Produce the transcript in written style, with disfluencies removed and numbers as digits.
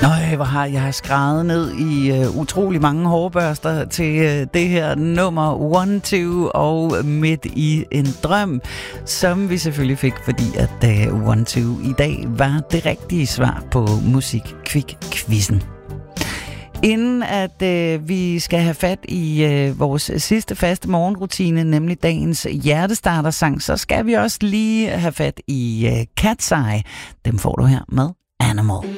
Hvor har jeg skrevet ned i utrolig mange hårbørster til det her nummer 1-2 og Midt i en drøm, som vi selvfølgelig fik, fordi at 1-2 i dag var det rigtige svar på Musikquiz-quizzen. Inden at vi skal have fat i vores sidste faste morgenrutine, nemlig dagens hjertestartersang, så skal vi også lige have fat i Cat's Eye. Dem får du her med Animal.